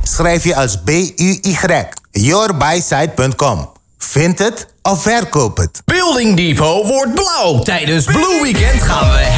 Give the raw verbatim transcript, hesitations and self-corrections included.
schrijf je als B U Y. yourbysite punt com. Vind het of verkoop het. Building Depot wordt blauw. Tijdens Blue Weekend gaan we